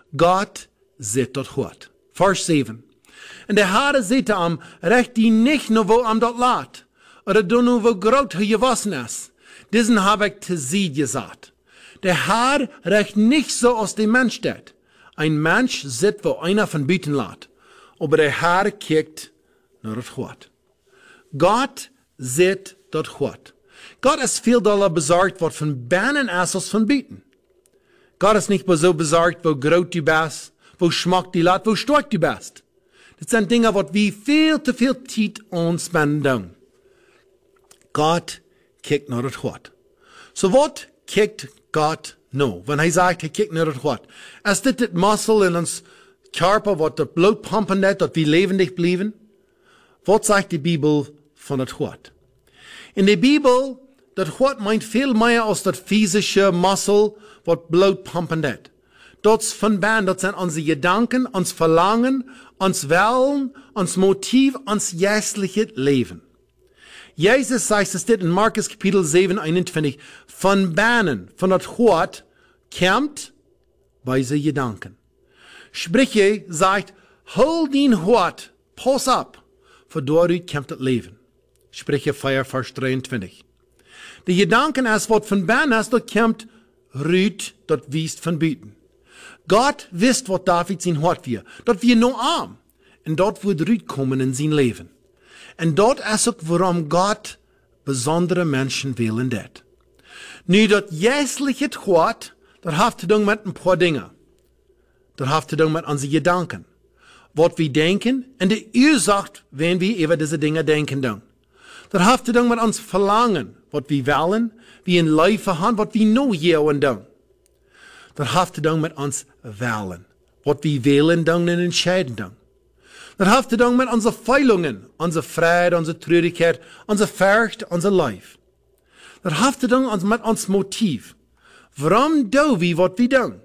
Gott zit dort hort. Vers 7. En de Herre zit am, recht die nicht nur wo am dort laat, oder du nur wo groot he gewassen ist. Diesen habe ich zu sie gesagt. Der Herr recht nicht so aus dem Mensch steht. Ein Mensch sitzt, wo einer von Bieten lässt. Aber der Herr kijkt naar het hart. Gott sitzt dort hart. Gott ist viel doller besorgt, was von Bahnen ist als von Bieten. Gott ist nicht so besorgt, wo groot du bist, wo schmackt die Lat, wo stark du bist. Das sind Dinge, was wir viel zu viel Zeit uns spenden. Gott kijkt naar het hart. So wat kijkt Gott no? Wenn er sagt, er kijkt naar het hart. Ist das Muskel in uns Körper, was das Blut pumpen hat, dass wir lebendig bleiben? Was sagt die Bibel von das Hart? In der Bibel, das Hart meint viel mehr als das physische Muskel, was Blut pumpen hat. Das von Bahn, das sind unsere Gedanken, uns Verlangen, uns Willen, uns Motiv, uns jährliches Leben. Jesus sagt es in Markus Kapitel 7, 21, von Bahnen, von das Hart, kommt weise Gedanken. Sprüche sagt, hol dein Hart, pass ab, für dort kommt das Leben. Sprüche 4, Vers 23. Die Gedanken ist, was von Bahnen ist, dort kommt Rüd, dort wiest von Bieten. Gott wisst, was David sein Hart wir. Dort wir nur arm. Und dort wird Rüd kommen in sein Leben. Und dort ist auch, warum Gott besondere Menschen wählen wird. Nu, dat jährliche Hart, das hat zu tun mit ein paar Dingen. Das hat zu tun mit unseren Gedanken. Was wir denken, und die Ursache, wenn wir über diese Dinge denken. Das hat zu tun mit uns Verlangen, was wir wollen, wie in Leben haben, was wir noch jähren tun. Das hat zu tun mit uns Wählen, was wir wählen und entscheiden. Das hat zu tun mit unseren Feilungen, unserer Freude, unserer Traurigkeit, unserer Furcht, unser Leib. Das hat zu tun mit uns Motiv. Warum tun wir, was wir tun?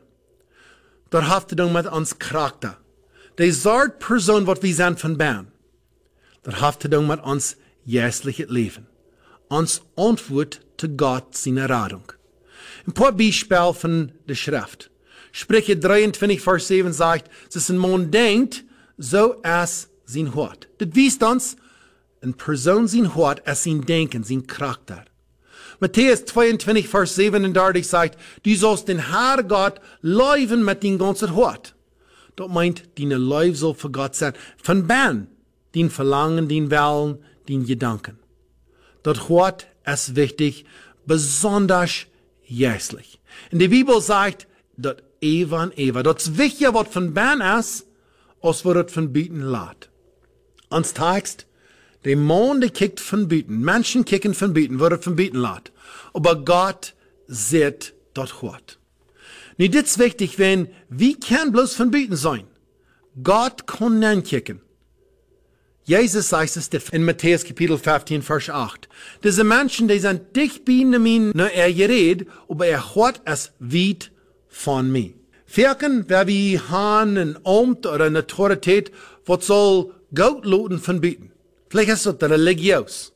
Das hat zu tun mit uns Charakter. Die Person, was wir sind von Bern. Das hat zu tun mit uns jährliches Leben. Uns Antwort zu Gott seine Radung. Ein paar Beispiele von der Schrift. Sprüche 23, Vers 7 sagt, dass ein Mann denkt, so ist sein Hart. Das weist uns, eine Person sein Hart ist sein Denken, sein Charakter. Matthäus 22, Vers 37 sagt, du sollst den Herr Gott lieben mit dein ganzen Hart. Das meint, deine Liebe soll für Gott sein. Von Bern, dein Verlangen, dein Willen, dein Gedanken. Das Hart ist wichtig, besonders jährlich. Und die Bibel sagt, dass Eva und Eva, das ist wichtiger, was von Bern ist, als was es von Bieten lässt. Ans Text, der Mann, der kickt von Bieten, Menschen kicken von Bieten, was es von Bieten lässt. Aber Gott sieht das Hart. Nu, dit ist wichtig, wenn wir können bloß von Bieten sein. Gott kann nicht kicken. Jesus sagt es in Matthäus Kapitel 15, Vers 8. Diese Menschen, die sind dicht bei ihm, nur geredet, aber Hart ist weit von mir. Wirken, wer wir haben, ein Amt oder eine Autorität, was soll Gott loten von Bieten. Vielleicht ist das religiös.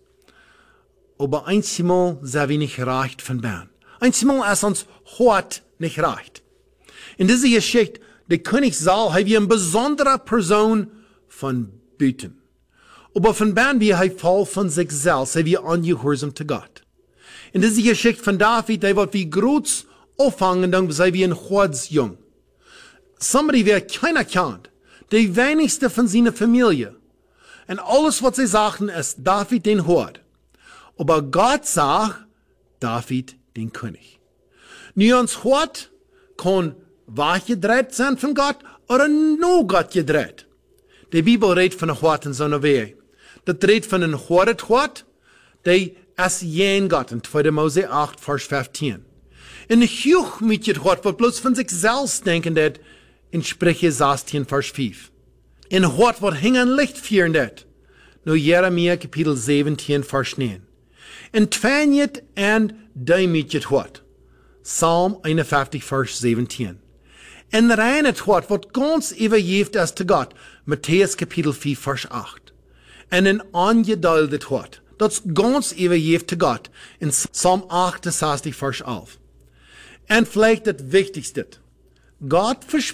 Aber einmal sind wir nicht reich von Bern. Einmal ist uns Hart nicht reicht. In dieser Geschichte, der König Saul, hat wir eine besondere Person von Bieten. Aber von Bern, wie er voll von sich selbst, hat wir ungehorsam zu Gott. In dieser Geschichte von David, der wird wie groß auffangen, dann sei wie ein Hortsjung. Somebody, wer keiner kennt, der wenigste von seiner Familie. Und alles, was sie sagen, ist David den Hort. Aber Gott sagt, David den König. Nu, uns Hort kann wahr gedreht sein von Gott oder nur Gott gedreht. Die Bibel redet von einem Hort in so einer Wehe. Das redet von einem Hort, der ist jen Gott in 2. Mose 8, Vers 15. In der Huch mit dem Hort, was bloß von sich selbst denken hat, in Sprüche 16, Vers 5. In Hort, was hängen Licht führen hat. Nur Jeremia Kapitel 17, Vers 9. In Twenjet und Dämmet Hort. Psalm 51, Vers 17. In reinet Hort, was ganz überjeft ist zu Gott. Matthäus Kapitel 4, Vers 8. Und in angeduldet Hort, das ganz überjeft zu Gott. In Psalm 68, Vers 11. Und vielleicht das Wichtigste. Gott verspricht